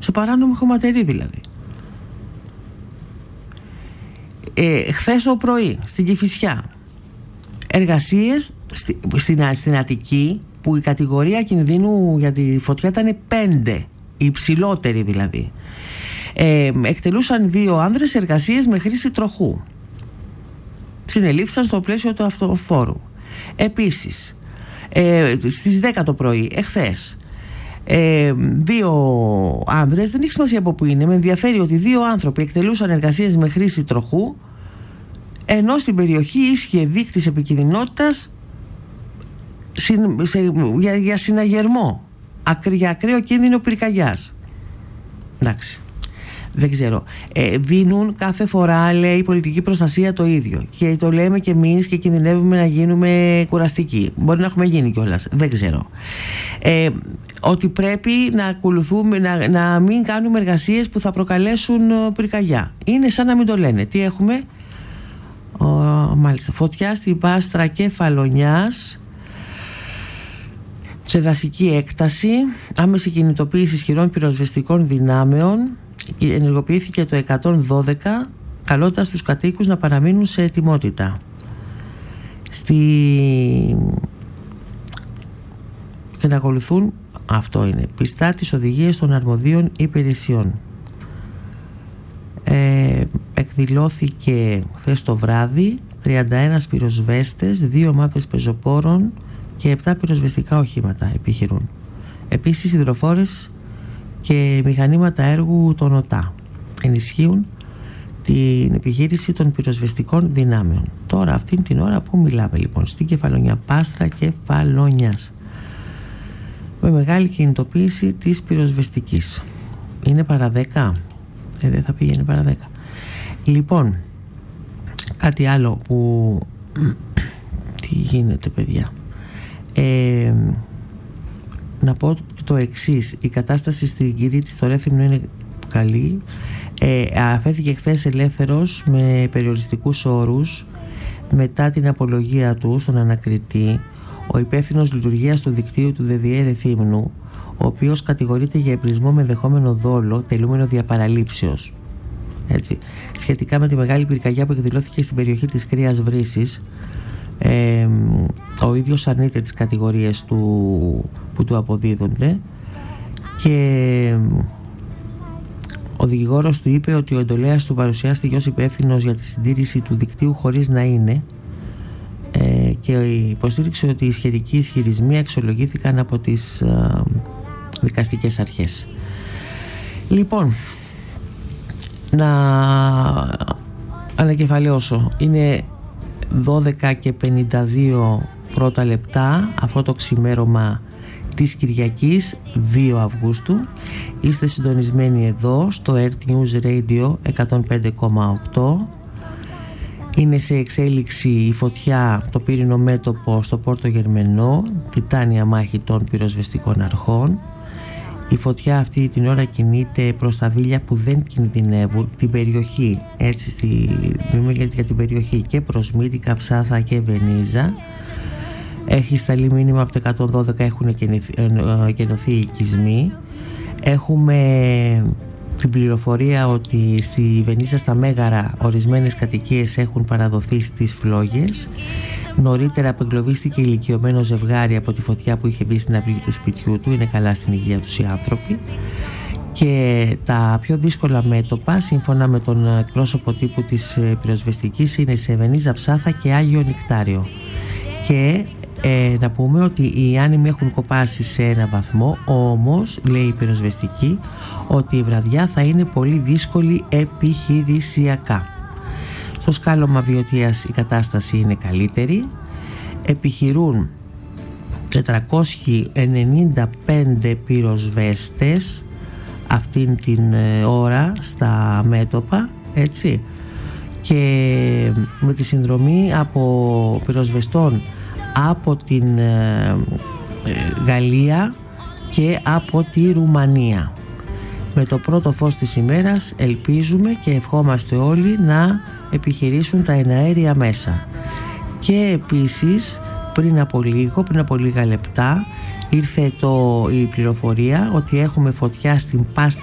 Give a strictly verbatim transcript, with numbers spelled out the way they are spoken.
σε παράνομη χωματερή δηλαδή. Ε, χθες το πρωί στην Κηφισιά εργασίες στη, στην, στην Αττική, που η κατηγορία κινδύνου για τη φωτιά ήταν πέντε, η υψηλότερη δηλαδή. Ε, εκτελούσαν δύο άνδρες εργασίες με χρήση τροχού. Συνελήφθησαν στο πλαίσιο του αυτοφόρου. Επίσης ε, στις δέκα το πρωί εχθές ε, δύο άνδρες, δεν έχει σημασία από που είναι, με ενδιαφέρει ότι δύο άνθρωποι εκτελούσαν εργασίες με χρήση τροχού, ενώ στην περιοχή ίσχυε δείκτης επικινδυνότητας σε, για, για συναγερμό, για ακραίο κίνδυνο πυρκαγιάς. Εντάξει, δεν ξέρω. Ε, δίνουν κάθε φορά, λέει, η πολιτική προστασία το ίδιο. Και το λέμε και εμείς και κινδυνεύουμε να γίνουμε κουραστικοί. Μπορεί να έχουμε γίνει κιόλας. Δεν ξέρω. Ε, ότι πρέπει να ακολουθούμε, να, να μην κάνουμε εργασίες που θα προκαλέσουν πυρκαγιά. Είναι σαν να μην το λένε. Τι έχουμε? Ο, μάλιστα, φωτιά στην Πάστρα Κεφαλονιάς σε δασική έκταση, άμεση κινητοποίηση ισχυρών πυροσβεστικών δυνάμεων. Ενεργοποιήθηκε το εκατόν δώδεκα, καλώντας τους κατοίκους να παραμείνουν σε ετοιμότητα. Στη... και να ακολουθούν, αυτό είναι, πιστά τις οδηγίες των αρμοδίων υπηρεσιών. Ε, εκδηλώθηκε χθες το βράδυ τριάντα ένα πυροσβέστες, δύο ομάδες πεζοπόρων και επτά πυροσβεστικά οχήματα επιχειρούν. Επίσης υδροφόρες και μηχανήματα έργου των ΟΤΑ ενισχύουν την επιχείρηση των πυροσβεστικών δυνάμεων. Τώρα αυτήν την ώρα που μιλάμε λοιπόν, στην Κεφαλονιά, Πάστρα Κεφαλονιάς, με μεγάλη κινητοποίηση της πυροσβεστικής. Είναι παρά δέκα? Ε, δεν θα πήγαινε παρά δέκα. Λοιπόν, κάτι άλλο που τι γίνεται παιδιά, ε, να πω το εξής: η κατάσταση στην Κυρίτη στο Ρέθυμνο είναι καλή. ε, αφέθηκε χθες ελεύθερος με περιοριστικούς όρους μετά την απολογία του στον ανακριτή ο υπεύθυνος λειτουργίας του δικτύου του ΔΔΕ Ρεθύμνου, ο οποίος κατηγορείται για εμπρισμό με ενδεχόμενο δόλο τελούμενο διαπαραλήψεως. Έτσι. Σχετικά με τη μεγάλη πυρκαγιά που εκδηλώθηκε στην περιοχή της Κρύας Βρύσης, ε, ο ίδιος αρνείται τις κατηγορίες του, που του αποδίδονται, και ο δικηγόρος του είπε ότι ο εντολέας του παρουσιάστηκε ως υπεύθυνος για τη συντήρηση του δικτύου χωρίς να είναι, ε, και υποστήριξε ότι οι σχετικοί ισχυρισμοί αξιολογήθηκαν από τις ε, δικαστικές αρχές. Λοιπόν, να ανακεφαλαιώσω, είναι δώδεκα και πενήντα δύο πρώτα λεπτά αυτό το ξημέρωμα της Κυριακής δύο Αυγούστου. Είστε συντονισμένοι εδώ στο Earth News Radio εκατόν πέντε κόμμα οκτώ. Είναι σε εξέλιξη η φωτιά, το πύρινο μέτωπο στο Πόρτο Γερμενό, τιτάνια μάχη των πυροσβεστικών αρχών. Η φωτιά αυτή την ώρα κινείται προς τα βίλια που δεν κινδυνεύουν, την περιοχή, έτσι, στη, για την περιοχή, και προς Μύτικα, Ψάθα και Βενίζα. Έχει σταλεί μήνυμα από το εκατόν δώδεκα, έχουν κενωθεί οι οικισμοί. Έχουμε την πληροφορία ότι στη Βενίζα, στα Μέγαρα, ορισμένες κατοικίες έχουν παραδοθεί στις φλόγες. Νωρίτερα απεγκλωβίστηκε ηλικιωμένο ζευγάρι από τη φωτιά που είχε μπει στην αυλή του σπιτιού του. Είναι καλά στην υγεία τους οι άνθρωποι. Και τα πιο δύσκολα μέτωπα, σύμφωνα με τον εκπρόσωπο τύπου της πυροσβεστικής, είναι σε Βενίζα, Ψάθα και Άγιο Νικτάριο. Και ε, να πούμε ότι οι άνεμοι έχουν κοπάσει σε ένα βαθμό, όμως λέει η πυροσβεστική ότι η βραδιά θα είναι πολύ δύσκολη επιχειρησιακά. Στο σκάλωμα Βιωτίας η κατάσταση είναι καλύτερη. Επιχειρούν τετρακόσιοι ενενήντα πέντε πυροσβέστες αυτήν την ώρα στα μέτωπα, έτσι, και με τη συνδρομή από πυροσβεστών από την ε, Γαλλία και από τη Ρουμανία. Με το πρώτο φως της ημέρας ελπίζουμε και ευχόμαστε όλοι να επιχειρήσουν τα εναέρια μέσα. Και επίσης πριν από λίγο, πριν από λίγα λεπτά, ήρθε το, η πληροφορία ότι έχουμε φωτιά στην Πάστρα